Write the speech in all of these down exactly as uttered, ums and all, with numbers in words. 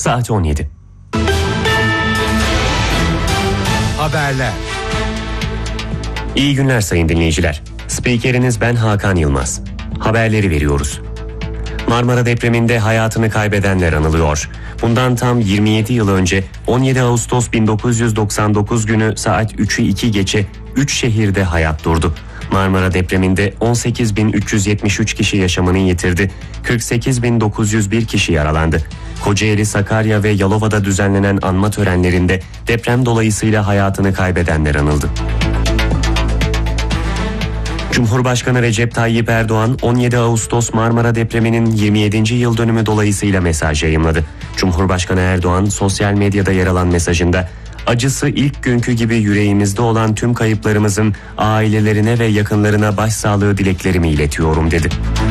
Saat on yedi. Haberler. İyi günler sayın dinleyiciler. Spikeriniz ben Hakan Yılmaz. Haberleri veriyoruz. Marmara depreminde hayatını kaybedenler anılıyor. Bundan tam yirmi yedi yıl önce on yedi Ağustos bin dokuz yüz doksan dokuz günü saat üçü iki geçe üç şehirde hayat durdu. Marmara depreminde on sekiz bin üç yüz yetmiş üç kişi yaşamını yitirdi. kırk sekiz bin dokuz yüz bir kişi yaralandı. Kocaeli, Sakarya ve Yalova'da düzenlenen anma törenlerinde deprem dolayısıyla hayatını kaybedenler anıldı. Cumhurbaşkanı Recep Tayyip Erdoğan on yedi Ağustos Marmara depreminin yirmi yedinci yıl dönümü dolayısıyla mesaj yayımladı. Cumhurbaşkanı Erdoğan sosyal medyada yer alan mesajında acısı ilk günkü gibi yüreğimizde olan tüm kayıplarımızın ailelerine ve yakınlarına başsağlığı dileklerimi iletiyorum dedi.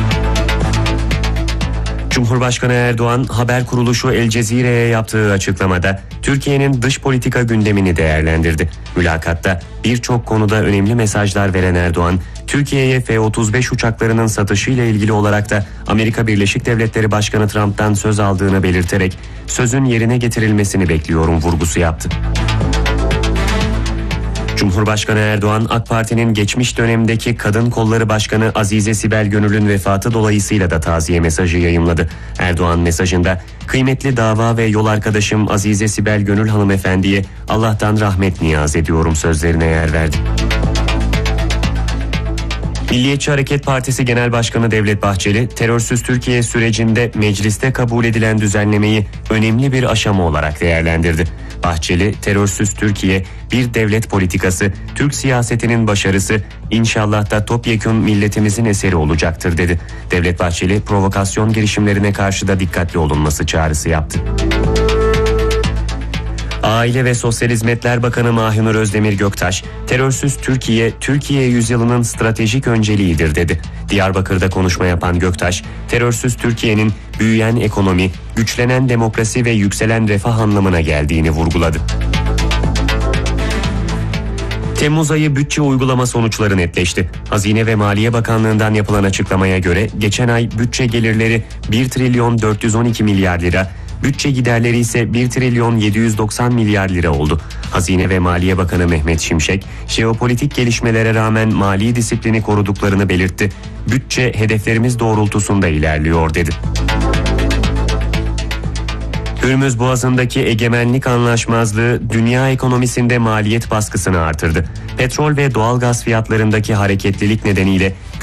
Cumhurbaşkanı Erdoğan haber kuruluşu El Cezire'ye yaptığı açıklamada Türkiye'nin dış politika gündemini değerlendirdi. Mülakatta birçok konuda önemli mesajlar veren Erdoğan, Türkiye'ye F otuz beş uçaklarının satışıyla ilgili olarak da Amerika Birleşik Devletleri Başkanı Trump'tan söz aldığını belirterek sözün yerine getirilmesini bekliyorum vurgusu yaptı. Cumhurbaşkanı Erdoğan, AK Parti'nin geçmiş dönemdeki Kadın Kolları Başkanı Azize Sibel Gönül'ün vefatı dolayısıyla da taziye mesajı yayımladı. Erdoğan mesajında, kıymetli dava ve yol arkadaşım Azize Sibel Gönül hanımefendiye Allah'tan rahmet niyaz ediyorum sözlerine yer verdi. Milliyetçi Hareket Partisi Genel Başkanı Devlet Bahçeli, terörsüz Türkiye sürecinde mecliste kabul edilen düzenlemeyi önemli bir aşama olarak değerlendirdi. Bahçeli, terörsüz Türkiye bir devlet politikası, Türk siyasetinin başarısı, inşallah da topyekun milletimizin eseri olacaktır dedi. Devlet Bahçeli, provokasyon girişimlerine karşı da dikkatli olunması çağrısı yaptı. Aile ve Sosyal Hizmetler Bakanı Mahinur Özdemir Göktaş, terörsüz Türkiye, Türkiye yüzyılının stratejik önceliğidir dedi. Diyarbakır'da konuşma yapan Göktaş, terörsüz Türkiye'nin büyüyen ekonomi, güçlenen demokrasi ve yükselen refah anlamına geldiğini vurguladı. Temmuz ayı bütçe uygulama sonuçları netleşti. Hazine ve Maliye Bakanlığı'ndan yapılan açıklamaya göre geçen ay bütçe gelirleri bir trilyon dört yüz on iki milyar lira, bütçe giderleri ise bir trilyon yedi yüz doksan milyar lira oldu. Hazine ve Maliye Bakanı Mehmet Şimşek, jeopolitik gelişmelere rağmen mali disiplini koruduklarını belirtti. Bütçe hedeflerimiz doğrultusunda ilerliyor dedi. Hürmüz Boğazı'ndaki egemenlik anlaşmazlığı dünya ekonomisinde maliyet baskısını artırdı. Petrol ve doğalgaz fiyatlarındaki hareketlilik nedeniyle